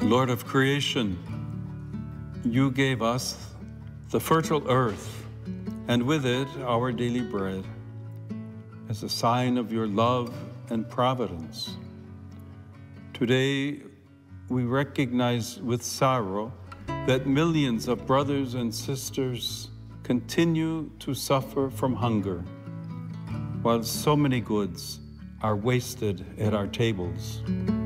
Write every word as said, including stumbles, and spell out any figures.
Lord of creation, you gave us the fertile earth, and with it our daily bread, as a sign of your love and providence. Today, we recognize with sorrow that millions of brothers and sisters continue to suffer from hunger, while so many goods are wasted at our tables.